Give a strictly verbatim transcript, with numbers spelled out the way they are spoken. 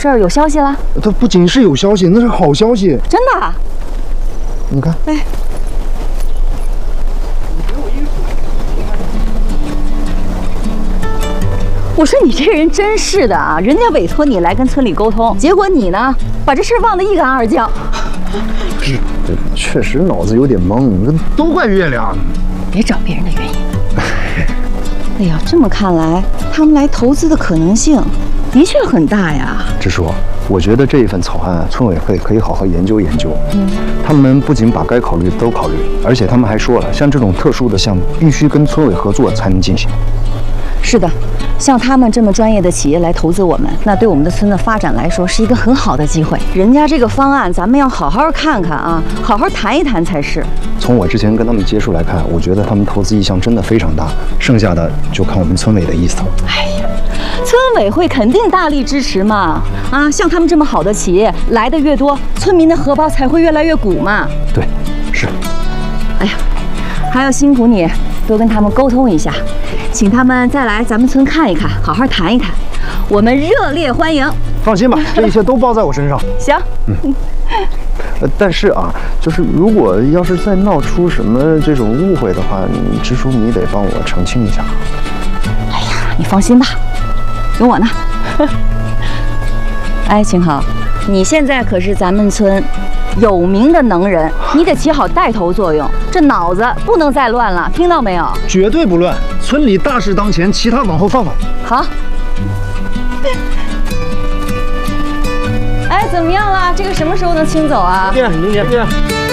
事儿，有消息了？ 它不仅是有消息，那是好消息。 真的？ 你看， 哎。 我说你这人真是的啊！人家委托你来跟村里沟通，结果你呢，把这事忘得一干二净。 是，确实脑子有点懵，这都怪月亮。 别找别人的原因。哎呀，这么看来，他们来投资的可能性的确很大呀。 支书，我觉得这一份草案，村委会可以好好研究研究。嗯，他们不仅把该考虑的都考虑，而且他们还说了，像这种特殊的项目，必须跟村委合作才能进行。 是的，像他们这么专业的企业来投资我们，那对我们的村的发展来说是一个很好的机会。人家这个方案，咱们要好好看看啊，好好谈一谈才是。 从我之前跟他们接触来看，我觉得他们投资意向真的非常大，剩下的就看我们村委的意思了。 哎呀，村委会肯定大力支持嘛！啊，像他们这么好的企业来的越多，村民的荷包才会越来越鼓嘛。 对，是。 哎呀，还要辛苦你多跟他们沟通一下。 请他们再来咱们村看一看，好好谈一谈，我们热烈欢迎。 放心吧，这一切都包在我身上。 行， 嗯。呃，但是啊，就是如果要是再闹出什么这种误会的话，支书你得帮我澄清一下。 哎呀，你放心吧，有我呢。哎，秦豪，你现在可是咱们村有名的能人，你得起好带头作用，这脑子不能再乱了，听到没有？ 绝对不乱，村里大事当前，其他往后放放。 好。哎，怎么样了？这个什么时候能清走啊？ 明天，明天，明天。